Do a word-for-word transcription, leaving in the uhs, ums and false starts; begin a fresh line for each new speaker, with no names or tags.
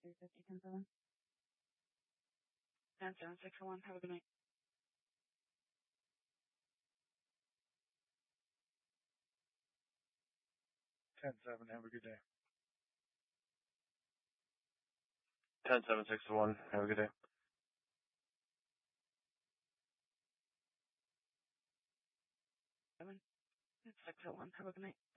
three fifty, ten seven. ten seven six oh one, have a good night.
ten seven, have a good day.
ten seven six oh one, have a good day.
seven six oh one, have a good night.